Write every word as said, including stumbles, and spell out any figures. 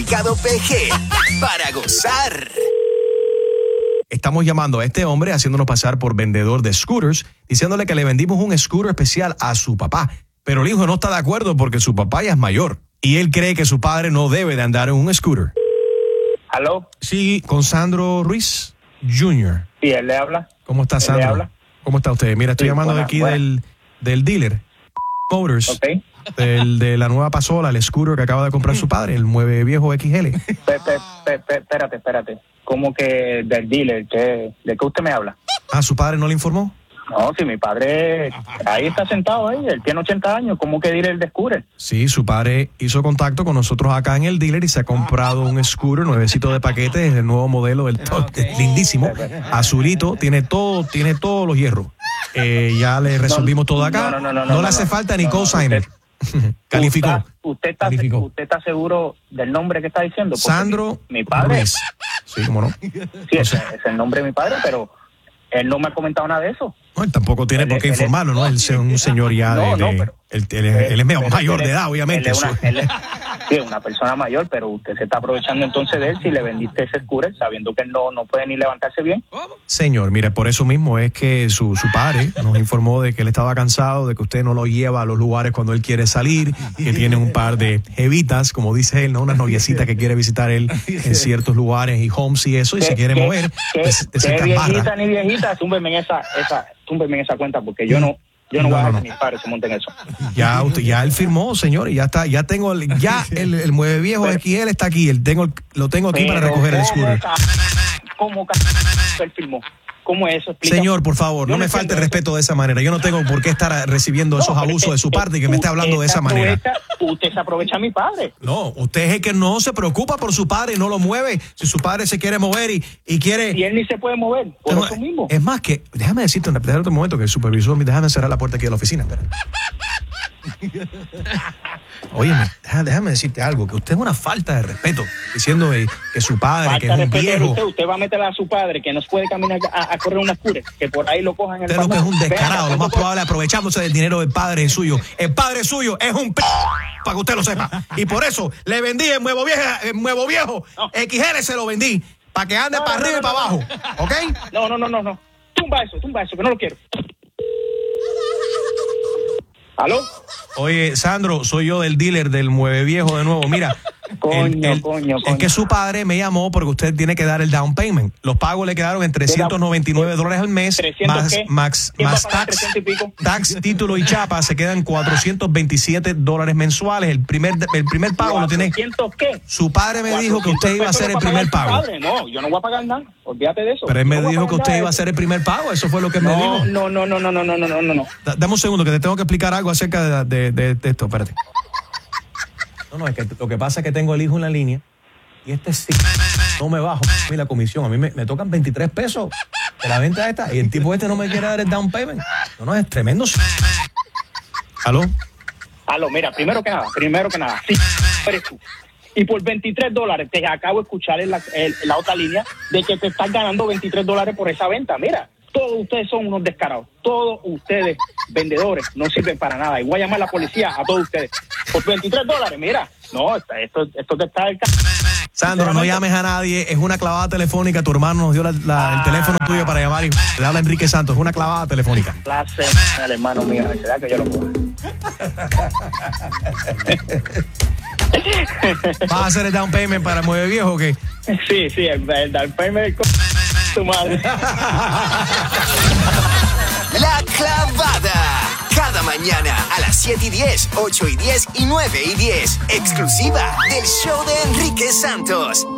Clasificado P G para gozar. Estamos llamando a este hombre haciéndonos pasar por vendedor de scooters, diciéndole que le vendimos un scooter especial a su papá. Pero el hijo no está de acuerdo porque su papá ya es mayor y él cree que su padre no debe de andar en un scooter. ¿Aló? Sí, con Sandro Ruiz junior Sí, él le habla. ¿Cómo está, Él Sandro? le habla. ¿Cómo está usted? Mira, estoy Sí, llamando de buena, aquí buena. del, del dealer Motors, Ok. del, de la nueva Pasola, el scooter que acaba de comprar su padre, el Mueve Viejo X L. Pe- pe- pe- pe- espérate, espérate. ¿Cómo que del dealer? ¿Qué, ¿De qué usted me habla? Ah, ¿su padre no le informó? No, si mi padre ahí está sentado ahí, él tiene ochenta años, ¿cómo que dealer de scooter? Sí, su padre hizo contacto con nosotros acá en el dealer y se ha comprado un scooter nuevecito de paquete, es el nuevo modelo del top, es lindísimo, azulito, tiene todo, tiene todos los hierros. Eh, ya le resolvimos todo acá. no, no, no, no, No no, le hace no. falta ni No, no, cosigner. Calificó. ¿Usted, usted, está, Calificó. ¿Usted está seguro del nombre que está diciendo? Porque Sandro Mi padre, Ruiz. Sí, cómo no. sí, ese es el nombre de mi padre, pero él no me ha comentado nada de eso. No, él tampoco tiene Él por es- qué él es- informarlo, ¿no? Él es un señor ya de... No, no, de- pero- él, él es, él es medio Pero mayor él de es- edad, obviamente. Él es, una, eso- él es- sí, es una persona mayor, pero usted se está aprovechando entonces de él si le vendiste ese scooter sabiendo que él no, no puede ni levantarse bien. Señor, mire, por eso mismo es que su, su padre nos informó de que él estaba cansado, de que usted no lo lleva a los lugares cuando él quiere salir, que tiene un par de jevitas, como dice él, ¿no? Unas noviecitas que quiere visitar él en ciertos lugares y homes y eso, y se ¿Qué- quiere qué- mover qué- de, de qué cerca viejita barra. ni viejita, túmbeme en esa, esa, túmbeme en esa cuenta porque yo no, yo no, No, voy a no, dejar no. que mis padres se monten eso. Ya, usted, ya él firmó, señor, y ya está, ya tengo, el, ya el, el Mueve Viejo Pero- X L está aquí, el tengo, el- lo tengo aquí para Pero recoger el ¿cómo scooter. ca- ¿Cómo ca- él firmó? ¿Cómo es eso? Explica. Señor, por favor, Yo no me entiendo falte el eso. respeto de esa manera. Yo no tengo por qué estar recibiendo No, esos pero abusos es de su que parte y que me esté usted hablando de se esa manera. aprovecha- Usted se aprovecha a mi padre. No, usted es el que no se preocupa por su padre y no lo mueve. Si su padre se quiere mover y, y quiere... Y él ni se puede mover, por No, eso mismo. Es más que, déjame decirte, déjame otro momento que el supervisor, déjame cerrar la puerta aquí de la oficina. Espera. Óyeme, déjame, déjame decirte algo, que usted es una falta de respeto, diciendo eh, que su padre, Falta que es de un respeto de viejo, usted, usted va a meter a su padre que no puede caminar a, a correr una scooter, que por ahí lo cojan en el usted lo que es un pantalón. descarado, Venga, lo más venga, probable aprovechándose del dinero del padre suyo. El padre suyo es un p para que usted lo sepa. Y por eso le vendí el Nuevo Viejo, el Nuevo Viejo, No. X L se lo vendí, para que ande No, para no, arriba no, y para no, abajo, ¿ok? No, no, no, no, no. Tumba eso, tumba eso, que no lo quiero. ¿Aló? Oye, Sandro, soy yo del dealer del Mueve Viejo de nuevo. Mira, Coño, coño, es coño. que su padre me llamó porque usted tiene que dar el down payment. Los pagos le quedaron en trescientos noventa y nueve dólares al mes, ¿trescientos más, qué? max, ¿Quién va más a pagar tax, trescientos y pico? tax, título y chapa, se quedan cuatrocientos veintisiete dólares mensuales. El primer, el primer pago lo tiene. ¿cuatrocientos qué? Su padre me dijo que usted iba a hacer el primer pago. Padre. No, yo no voy a pagar nada. Olvídate de eso. Pero él me Yo no voy a dijo que pagar usted nada iba a de hacer el primer pago. Eso fue lo que eso. me No, dijo. no, no, no, no, no, no, no, no, no. Da- Dame un segundo que te tengo que explicar algo acerca de, de, de- de esto. Espérate. No, no, es que lo que pasa es que tengo el hijo en la línea y este sí no me bajo a mí la comisión. A mí me, me tocan veintitrés pesos de la venta esta y el tipo este no me quiere dar el down payment. No, no, es tremendo. ¿Aló? Aló, mira, primero que nada, primero que nada, sí, eres tú. Y por veintitrés dólares, te acabo de escuchar en la, en la otra línea de que te estás ganando veintitrés dólares por esa venta. Mira, todos ustedes son unos descarados. Todos ustedes, vendedores, no sirven para nada. Y voy a llamar a la policía a todos ustedes. Por veintitrés dólares, mira. No, esto, esto, esto te está del c... Sandro, no llames a nadie. Es una clavada telefónica. Tu hermano nos dio la- la- el teléfono tuyo para llamar y le habla Enrique Santos. Es una clavada telefónica. Clase, el hermano mío, ¿será que yo lo puedo? ¿Vas a hacer el down payment para Mueve Viejo o qué? Sí, sí, el, el, el payment del c... tu madre. La Clavada. Cada mañana a las siete y diez, ocho y diez y nueve y diez. Exclusiva del show de Enrique Santos.